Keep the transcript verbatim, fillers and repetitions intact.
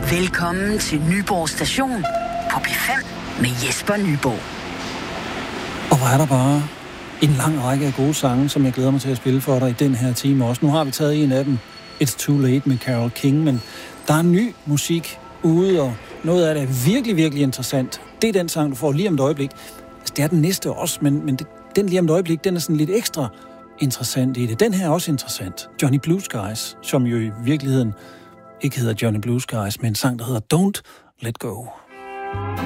Velkommen til Nyborg Station på P fem med Jesper Nyborg. Og hvor er der bare en lang række af gode sange, som jeg glæder mig til at spille for dig i den her time også. Nu har vi taget en af dem, It's Too Late med Carole King, men der er ny musik ude, og noget af det er virkelig, virkelig interessant. Det er den sang, du får lige om et øjeblik. Altså, det er den næste også, men, men det, den lige om et øjeblik, den er sådan lidt ekstra interessant i det. Den her er også interessant. Johnny Blue Skies, som jo i virkeligheden ikke hedder Johnny Blue Skies, men en sang, der hedder Don't Let Go.